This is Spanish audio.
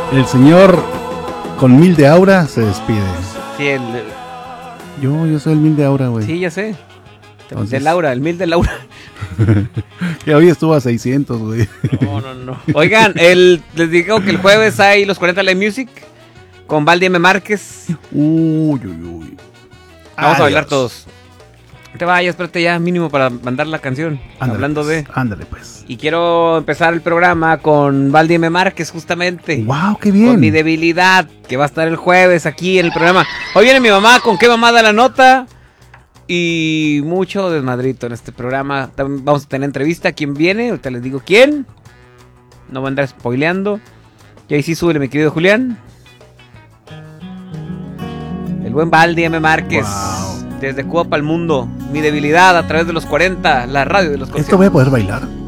El señor con 1000 de aura se despide. Sí, Yo soy el 1000 de aura, güey. Sí, ya sé. Entonces... De Laura, el 1000 de Laura. Que hoy estuvo a 600, güey. No. Oigan, les digo que el jueves hay los 40 Live Music con Valdi M. Márquez. Uy. Vamos a bailar todos. No te vayas, espérate ya, mínimo para mandar la canción. Ándale, hablando pues, de... Ándale, pues. Y quiero empezar el programa con Valdi M. Márquez, justamente. ¡Wow, qué bien! Con Mi Debilidad, que va a estar el jueves aquí en el programa. Hoy viene mi mamá con Qué Mamada la Nota. Y mucho desmadrito en este programa. También vamos a tener entrevista. ¿Quién viene? Ahorita les digo quién. No voy a andar spoileando. Y ahí sí, súbele, mi querido Julián. El buen Valdi M. Márquez. Wow. Desde Cuba para el mundo. Mi Debilidad a través de los 40. La radio de los 40. ¿Esto voy a poder bailar?